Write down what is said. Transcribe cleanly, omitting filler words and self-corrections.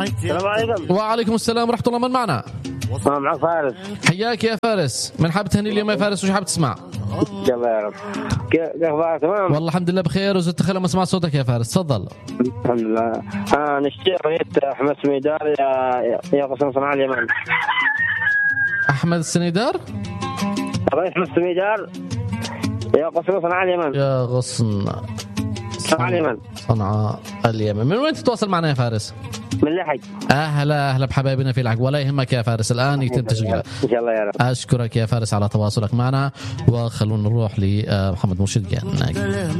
السلام عليكم. وعليكم السلام ورحمة الله. من معنا؟ مع فارس. حياك يا فارس. من حاب تهني اليوم يا فارس؟ وش حاب تسمع؟ يلا يا رب. كيف أخبارك؟ تمام والله الحمد لله بخير، وزدت خير لما سمعت صوتك يا فارس. تفضل. الحمد لله. نشتري أغنية أحمد سميدار يا غصن صنع اليمن. أحمد السنيدار. أغنية أحمد سميدار يا غصن صنع اليمن. يا غصن صنع اليمن. صنعاء اليمن. من وين تتواصل معنا يا فارس؟ من لحج. أهلا بحبايبنا في العقب. ولا يهمك يا فارس، الآن يتم تشغيله إن شاء الله يا رب. أشكرك يا فارس على تواصلك معنا، وخلونا نروح لمحمد مرشد.